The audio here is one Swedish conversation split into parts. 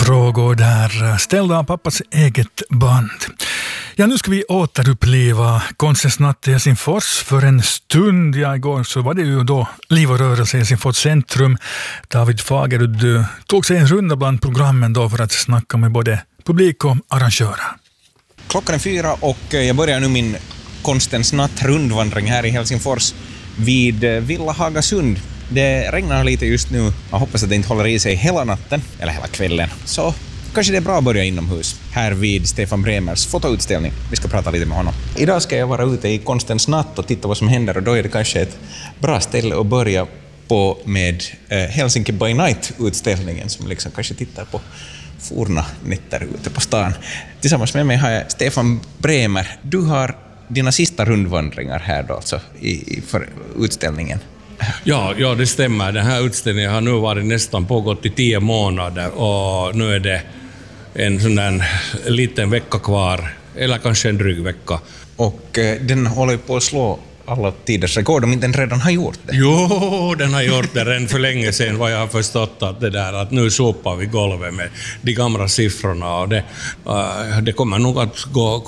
frågor där ställda av pappas eget band. Ja, nu ska vi återuppleva Konstens natt i Helsingfors för en stund. Ja, igår så var det ju då liv och rörelse i Helsingfors centrum. David Fagerud tog sig en runda bland programmen då för att snacka med både publik och arrangörer. Klockan är 4 och jag börjar nu min Konstens natt-rundvandring här i Helsingfors vid Villa Hagasund. Det regnar lite just nu. Jag hoppas att det inte håller i sig hela natten, eller hela kvällen. Så kanske det är bra att börja inomhus här vid Stefan Bremers fotoutställning. Vi ska prata lite med honom. Idag ska jag vara ute i Konstens natt och titta vad som händer, och då är det kanske ett bra ställe att börja på med Helsinki by Night-utställningen som liksom kanske tittar på forna nätter ute på stan. Tillsammans med mig har jag Stefan Bremer. Du har dina sista rundvandringar här då, alltså för utställningen. Ja, det stämmer. Den här utställningen har nu varit nästan pågått i 10 månader och nu är det en sån där liten vecka kvar, eller kanske en dryg vecka. Och den håller på att slå alla tiders rekord, om inte den redan har gjort det. Jo, den har gjort det redan för länge sedan, vad jag har förstått att det där att nu sopar vi golvet med de gamla siffrorna, och det kommer nog att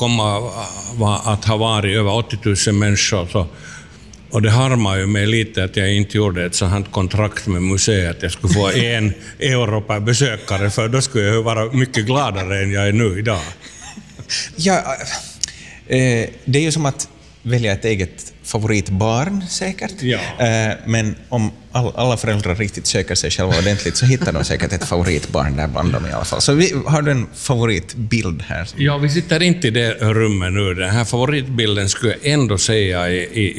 att ha varit över 80 000 människor. Så. Och det harmar ju mig lite att jag inte gjorde ett sådant kontrakt med museet. Jag skulle få 1 euro per besökare, för då skulle jag vara mycket gladare än jag är nu idag. Ja, det är ju som att välja ett eget favoritbarn säkert. Ja. Men om alla föräldrar riktigt söker sig själva ordentligt så hittar de säkert ett favoritbarn där bland dem i alla fall. Så har du en favoritbild här? Ja, vi sitter inte i det rummet nu. Den här favoritbilden skulle jag ändå säga i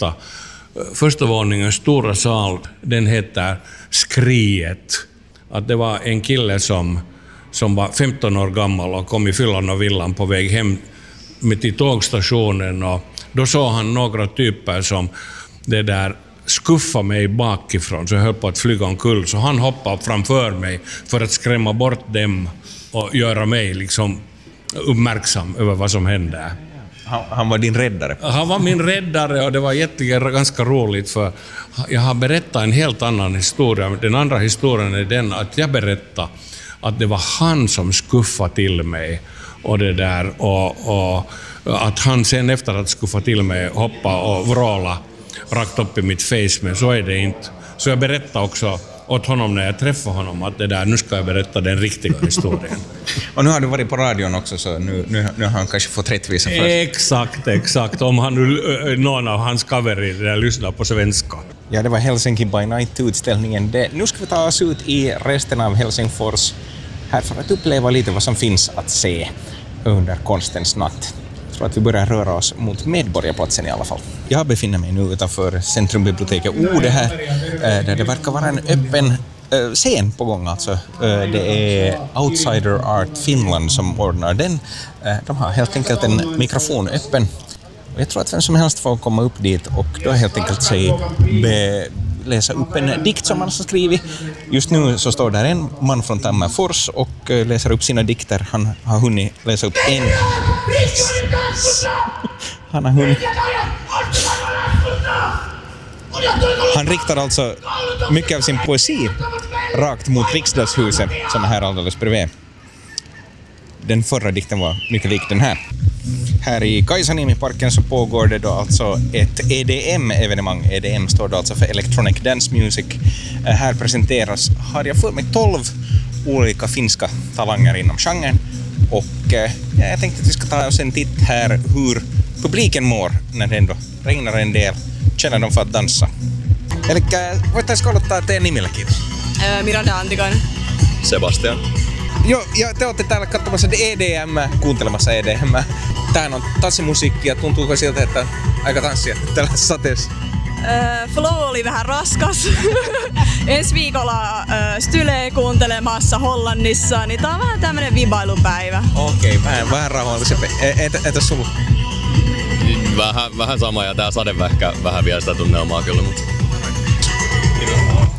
första våningens stora sal. Den heter Skriet. Att det var en kille som var 15 år gammal och kom i fyllan och villan på väg hem till tågstationen, och då såg han några typer som det där skuffa mig bakifrån, så jag höll på att flyga omkull, så han hoppade framför mig för att skrämma bort dem och göra mig liksom uppmärksam över vad som hände. Han var din räddare? Han var min räddare, och det var egentligen ganska roligt, för jag har berättat en helt annan historia. Den andra historien är den att jag berättade att det var han som skuffade till mig, och det där, och att han sen efter att skuffa till mig hoppa och vråla rakt upp i mitt face, men så är det inte. Så jag berättade också åt honom när jag träffade honom att det där, nu ska jag berätta den riktiga historien. Och nu har du varit på radion också, så nu har han kanske fått rättvisa först. Exakt. Om han nu, någon av hans coverer lyssnar på svenska. Ja, det var Helsinki by Night-utställningen. Nu ska vi ta oss ut i resten av Helsingfors här för att uppleva lite vad som finns att se under Konstens natt. Jag tror att vi börjar röra oss mot Medborgarplatsen i alla fall. Jag befinner mig nu utanför Centrumbiblioteket Ode här, där det verkar vara en öppen scen på gång. Alltså. Det är Outsider Art Finland som ordnar den. De har helt enkelt en mikrofon öppen. Och jag tror att vem som helst får komma upp dit och då helt enkelt läsa upp en dikt som han har skrivit. Just nu så står där en man från Tammerfors och läser upp sina dikter. Han har hunnit läsa upp en. Han riktar alltså mycket av sin poesi rakt mot riksdagshuset som är här alldeles bredvid. Den förra dikten var mycket lik den här. Här i Kajsaniemi-parken så pågår det då alltså ett EDM-evenemang. EDM står då alltså för Electronic Dance Music. Här presenteras, har jag för mig, 12 olika finska talanger inom genren. Och jag tänkte att vi ska ta oss en titt här hur publiken mår när det ändå regnar en del. Känner de för att dansa? Eli voitaisiko aloittaa teidän nimillä, kiitos? Miranda Antikainen. Sebastian. Joo, ja te olette täällä katsomassa EDM, kuuntelemassa EDM. Tämähän on tanssimusiikkia. Tuntuuko siltä, että on aika tanssia tällaisessa sateessa? Flow oli vähän raskas. Ensi viikolla Style kuuntelemassa Hollannissa, niin tää on vähän tämmönen vibailupäivä. Okei, vähän rauhallisempi. Entäs sulla? Vähän sama, ja tää sade vähän vie sitä tunnelmaa kyllä, mutta...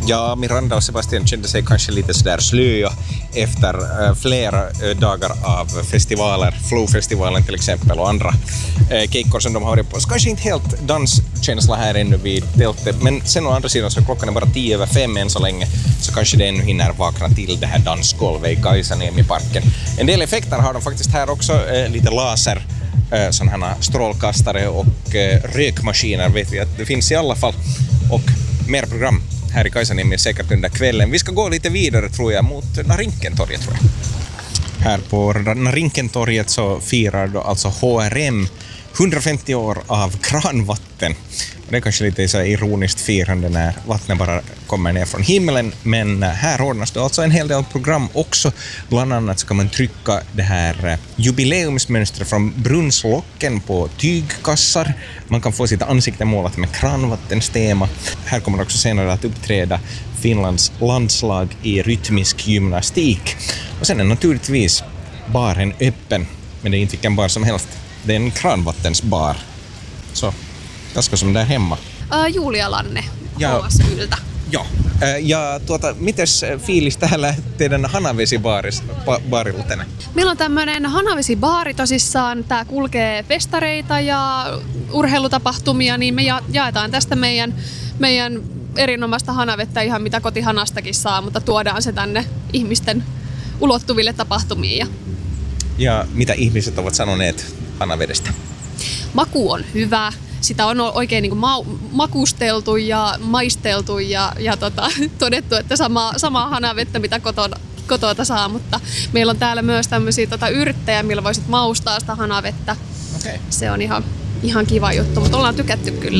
Ja, Miranda och Sebastian kände sig kanske lite sådär slöa efter flera dagar av festivaler, Flow-festivalen till exempel och andra keikkor som de har varit på. Så kanske inte helt danskänsla här ännu vid tältet, men sen å andra sidan så klockan är bara 10:05 än så länge, så kanske det ännu hinner vakna till det här dansgolvet i Kaisaniemi-parken. En del effekter har de faktiskt här också, lite laser, sådana här strålkastare och rökmaskiner vet vi att det finns i alla fall, och mer program här i Kaisaniemi säkert under kvällen. Vi ska gå lite vidare tror jag mot Narinkentorget tror jag. Här på Narinkentorget så firar då alltså HRM 150 år av kranvatten. Det är kanske lite så ironiskt firande när vattnet bara kommer ner från himlen, men här ordnas det alltså en hel del program också. Bland annat ska man trycka det här jubileumsmönstret från brunnslocken på tygkassar. Man kan få sitt ansikte målat med kranvattenstema. Här kommer också senare att uppträda Finlands landslag i rytmisk gymnastik. Och sen är naturligtvis baren öppen, men det är inte vilken bar som helst. Det är en kranvattensbar. Så, ganska som där hemma. Julia Lanne, ja. Oasyltä. Joo. Ja mites fiilis täällä teidän Hanavesi-baarilla tänään? Meillä on tämmöinen Hanavesi-baari tosissaan. Tää kulkee festareita ja urheilutapahtumia, niin me jaetaan tästä meidän erinomaista hanavettä ihan mitä kotihanastakin saa, mutta tuodaan se tänne ihmisten ulottuville tapahtumiin. Ja mitä ihmiset ovat sanoneet hanavedestä? Maku on hyvä. Sitä on oikein niin kuin makusteltu ja maisteltu ja todettu, että samaa hanavettä mitä kotota saa, mutta meillä on täällä myös tämmöisiä yrttejä, millä voisit maustaa sitä hanavettä. Okay. Se on ihan kiva juttu, mutta ollaan tykätty kyllä.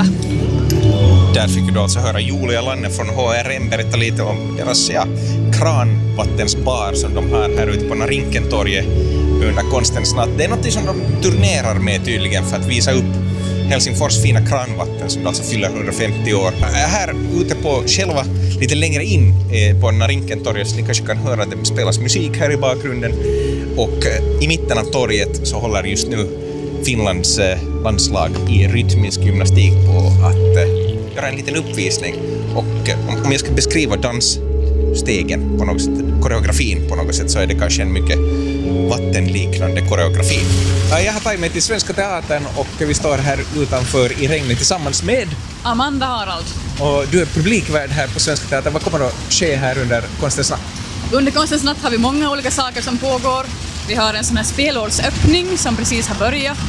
Där fick du alltså höra Julia Lanne från HRM berätta lite om deras kranvattensbar som de har här ute på Narinkentorget under Konstens natt. Det är något som de turnerar med tydligen för att visa upp Helsingfors fina kranvatten som alltså fyller 150 år. Här ute på själva, lite längre in på Narinkentorget, så ni kanske kan höra att det spelas musik här i bakgrunden. Och i mitten av torget så håller just nu Finlands landslag i rytmisk gymnastik på att göra en liten uppvisning. Och om jag ska beskriva dansstegen på något sätt, koreografin på något sätt, så är det kanske en mycket vattenliknande koreografi. Jag har tagit mig till Svenska Teatern och vi står här utanför i regnet tillsammans med Amanda Harald. Och du är publikvärd här på Svenska Teatern. Vad kommer att ske här under Konstens natt? Under Konstens natt har vi många olika saker som pågår. Vi har en sån här spelårsöppning som precis har börjat.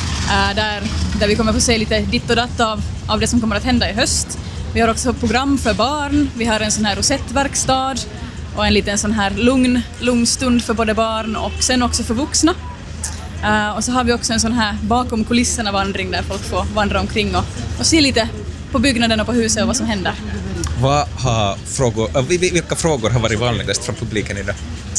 Där vi kommer få se lite ditt och datt av det som kommer att hända i höst. Vi har också program för barn. Vi har en sån här rosettverkstad och en liten sån här lugn stund för både barn och sen också för vuxna. Och så har vi också en sån här bakom kulisserna vandring där folk får vandra omkring och se lite på byggnaden och på huset och vad som händer. Vilka frågor har varit vanligast från publiken idag?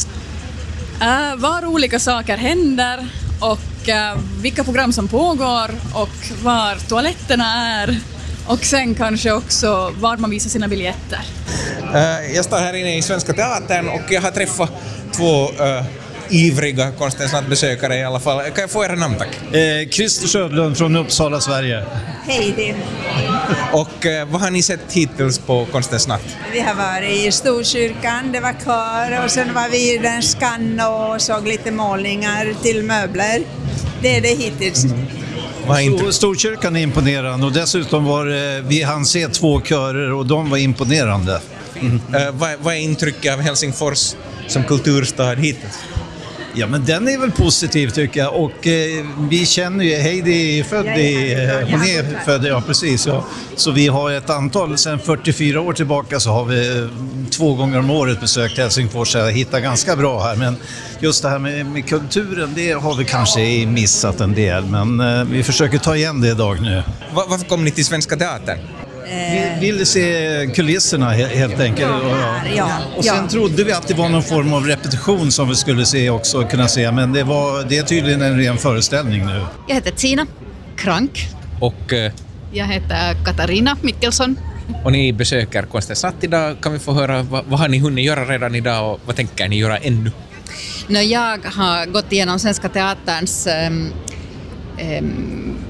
Var olika saker händer och vilka program som pågår och var toaletterna är och sen kanske också var man visar sina biljetter. Jag står här inne i Svenska Teatern och jag har träffat två ivriga Konstens natt-besökare i alla fall. Kan jag få era namn tack? Christer Södlund från Uppsala, Sverige. Hej. Och vad har ni sett hittills på Konstens natt? Vi har varit i Storkyrkan, det var kör och sen var vi i den skann och såg lite målningar till möbler. Det är det hittills. Storkyrkan är imponerande och dessutom vi hann se 2 körer och de var imponerande. Vad är intrycket av Helsingfors som kulturstad hittills? Ja, men den är väl positiv tycker jag och vi känner ju Heidi hon är född, ja precis. Ja. Så vi har ett antal, sedan 44 år tillbaka så har vi 2 gånger om året besökt Helsingfors och hittat ganska bra här. Men just det här med kulturen, det har vi kanske missat en del, men vi försöker ta igen det idag nu. Varför kom ni till Svenska Teatern? Vi ville se kulisserna helt enkelt. Och sen trodde vi att det var någon form av repetition som vi skulle se också, kunna se. Men det är tydligen en ren föreställning nu. Jag heter Tina Krank. Och jag heter Katarina Mikkelson. Och ni besöker Konstens natt idag. Kan vi få höra, vad har ni hunnit göra redan idag och vad tänker ni göra ännu? Jag har gått igenom Svenska Teaterns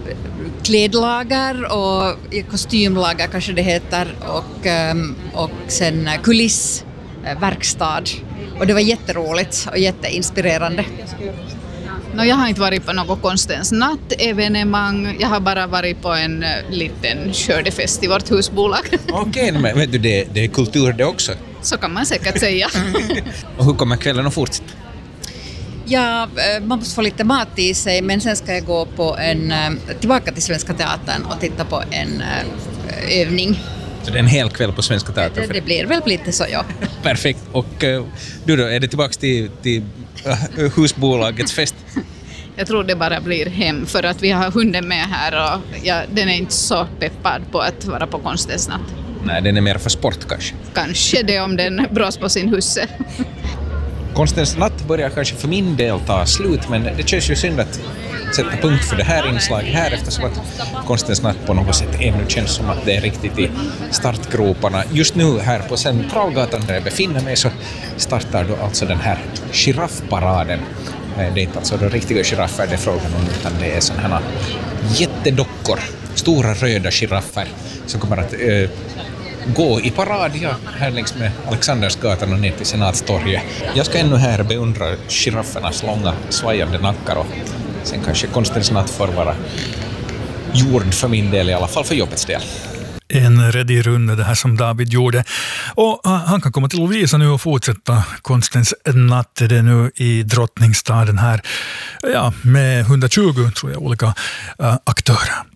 klädlager och kostymlager kanske det heter och sen kulissverkstad. Och det var jätteroligt och jätteinspirerande. Jag har inte varit på något konstens natt-evenemang. Jag har bara varit på en liten skördefest i vårt husbolag. Okej, men vet du, det är kultur det också. Så kan man säkert säga. Och hur kommer kvällen att fortsätta? Ja, man måste få lite mat i sig, men sen ska jag gå på tillbaka till Svenska Teatern och titta på en övning. Så det är en hel kväll på Svenska Teatern? Det blir väl lite så, ja. Perfekt. Och du då, är det tillbaka till husbolagets fest? Jag tror det bara blir hem för att vi har hunden med här och den är inte så peppad på att vara på konstens natt. Nej, den är mer för sport kanske. Kanske det om den brås på sin husse. Konstens natt börjar kanske för min del ta slut, men det känns ju synd att sätta punkt för det här inslaget här eftersom att Konstens natt på något sätt ännu känns som att det är riktigt i startgroparna. Just nu här på Centralgatan där jag befinner mig så startar då alltså den här giraffparaden. Det är inte alltså de riktiga giraffer det är frågan om, utan det är sådana här jättedockor, stora röda giraffer som kommer att gå i parad här längs med Alexandersgatan och ner till Senatstorget. Jag ska ännu här beundra giraffernas långa svajande nackar och sen kanske Konstens natt får vara gjord för min del, i alla fall för jobbets del. En redig runda det här som David gjorde. Och han kan komma till Lovisa nu och fortsätta Konstens natt. Det är nu i Drottningstaden här. Ja, med 120 tror jag olika aktörer.